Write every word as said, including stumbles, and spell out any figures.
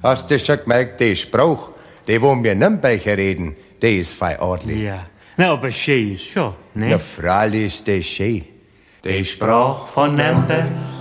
Hast du schon gemerkt, der Spruch, der wo wir Nürnberger reden, der ist fei ordentlich. Ja, na, aber schön ist schon, ne? Na, freilich ist der schön. Der Spruch von Nürnberg